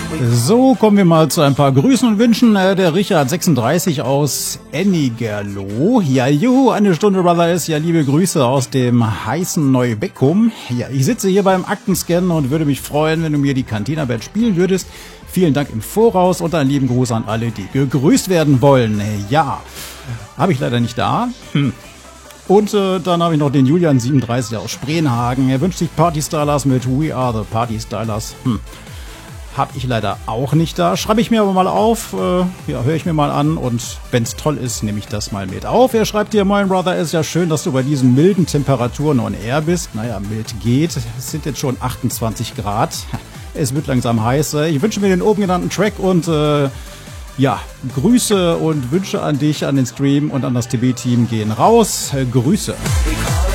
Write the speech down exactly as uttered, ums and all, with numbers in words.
So, kommen wir mal zu ein paar Grüßen und Wünschen. Äh, der Richard sechsunddreißig aus Ennigerloh. Ja, juhu, eine Stunde Brother ist. Ja, liebe Grüße aus dem heißen Neubeckum. Ja, ich sitze hier beim Aktenscannen und würde mich freuen, wenn du mir die Cantina-Band spielen würdest. Vielen Dank im Voraus und einen lieben Gruß an alle, die gegrüßt werden wollen. Ja, habe ich leider nicht da. Hm. Und äh, dann habe ich noch den Julian siebenunddreißig aus Spreenhagen. Er wünscht sich Party Stylers mit We Are the Party Stylers. Hm. Habe ich leider auch nicht da. Schreibe ich mir aber mal auf. Äh, ja, höre ich mir mal an. Und wenn es toll ist, nehme ich das mal mit auf. Er schreibt dir, moin Brother, ist ja schön, dass du bei diesen milden Temperaturen on air bist. Naja, mild geht. Es sind jetzt schon achtundzwanzig Grad. Es wird langsam heiß. Ich wünsche mir den oben genannten Track und äh, ja, Grüße und Wünsche an dich, an den Stream und an das T V-Team gehen raus. Äh, Grüße.